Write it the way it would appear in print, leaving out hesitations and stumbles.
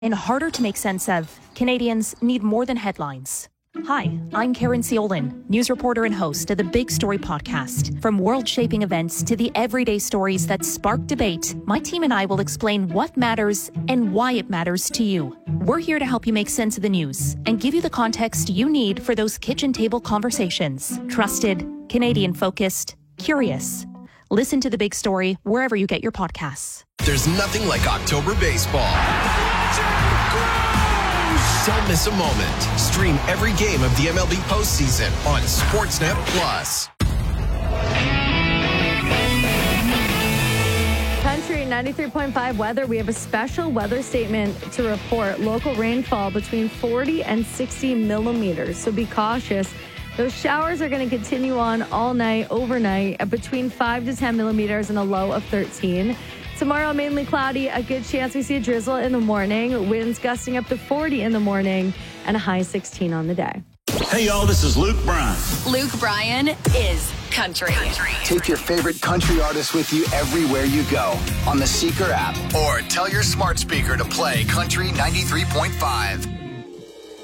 and harder to make sense of, Canadians need more than headlines. Hi, I'm Karen Ciolin, news reporter and host of the Big Story podcast. From world-shaping events to the everyday stories that spark debate, my team and I will explain what matters and why it matters to you. We're here to help you make sense of the news and give you the context you need for those kitchen table conversations. Trusted, Canadian-focused, curious. Listen to The Big Story wherever you get your podcasts. There's nothing like October baseball. Don't miss a moment. Stream every game of the MLB postseason on Sportsnet Plus. Country 93.5 weather. We have a special weather statement to report. Local rainfall between 40 and 60 millimeters. So be cautious. Those showers are going to continue on all night, overnight, at between 5 to 10 millimeters and a low of 13. Tomorrow, mainly cloudy, a good chance we see a drizzle in the morning, winds gusting up to 40 in the morning, and a high 16 on the day. Hey, y'all, this is Luke Bryan. Luke Bryan is country. Take your favorite country artists with you everywhere you go on the Seeker app. Or tell your smart speaker to play Country 93.5.